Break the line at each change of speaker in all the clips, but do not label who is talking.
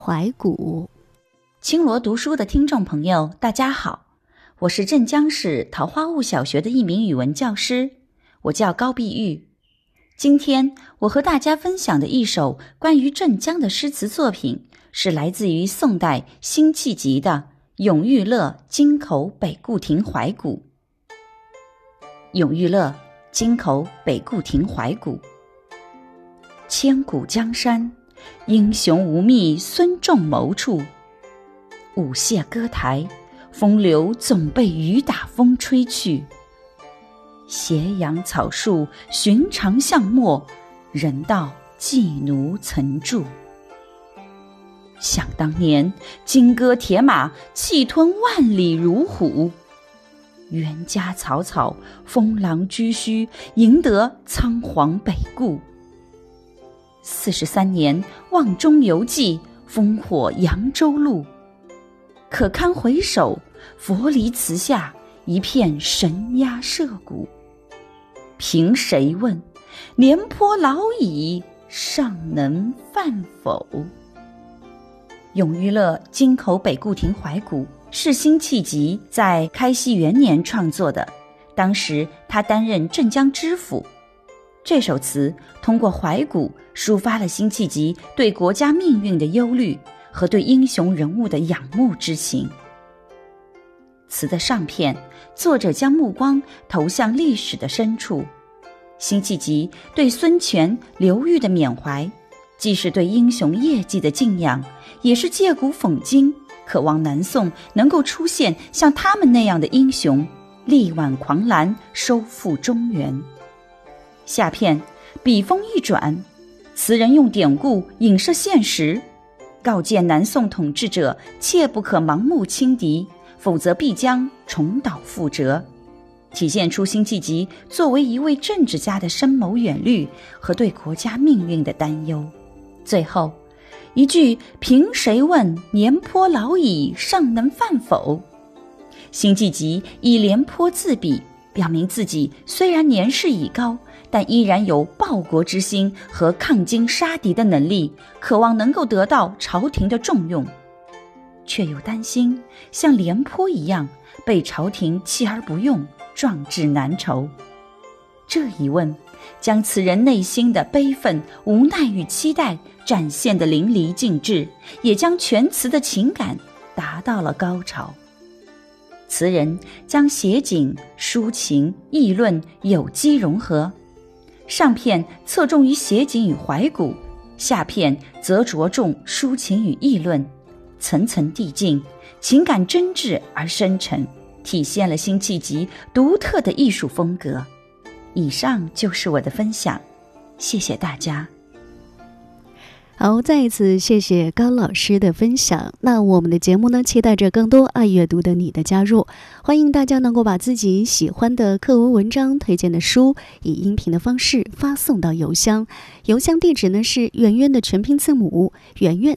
怀古。
青罗读书的听众朋友，大家好，我是镇江市桃花坞小学的一名语文教师，我叫高碧玉。今天我和大家分享的一首关于镇江的诗词作品，是来自于宋代辛弃疾的《永遇乐京口北固亭怀古》。永遇乐京口北固亭怀古。千古江山，英雄无觅孙仲谋处。舞榭歌台，风流总被雨打风吹去。斜阳草树，寻常巷陌，人道妓奴曾住。想当年，金戈铁马，气吞万里如虎。冤家草草，风狼居胥，赢得仓皇北顾。43年，望中犹记，烽火扬州路。可堪回首，佛离祠下，一片神鸦社鼓。凭谁问，廉颇老矣，尚能饭否？永遇乐京口北固亭怀古是辛弃疾在开熙元年创作的，当时他担任镇江知府。这首词通过怀古抒发了辛弃疾对国家命运的忧虑和对英雄人物的仰慕之情。词的上片，作者将目光投向历史的深处，辛弃疾对孙权、刘裕的缅怀，既是对英雄业绩的敬仰，也是借古讽今，渴望南宋能够出现像他们那样的英雄，力挽狂澜，收复中原。下片笔锋一转，词人用典故影射现实，告诫南宋统治者切不可盲目轻敌，否则必将重蹈覆辙，体现出辛弃疾作为一位政治家的深谋远虑和对国家命运的担忧。最后一句凭谁问，廉颇老矣，尚能饭否？辛弃疾以廉颇自比，表明自己虽然年事已高，但依然有报国之心和抗金杀敌的能力，渴望能够得到朝廷的重用，却又担心像廉颇一样被朝廷弃而不用，壮志难酬。这一问将词人内心的悲愤、无奈与期待展现得淋漓尽致，也将全词的情感达到了高潮。词人将写景、抒情、议论有机融合，上片侧重于写景与怀古，下片则着重抒情与议论，层层递进，情感真挚而深沉，体现了辛弃疾独特的艺术风格。以上就是我的分享，谢谢大家。
好，再一次谢谢高老师的分享。那我们的节目呢，期待着更多爱阅读的你的加入，欢迎大家能够把自己喜欢的课文文章、推荐的书以音频的方式发送到邮箱地址呢是圆圆的全拼字母圆圆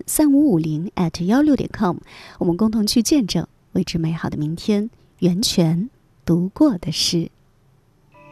3550@16.com， 我们共同去见证未知美好的明天。源泉读过的诗。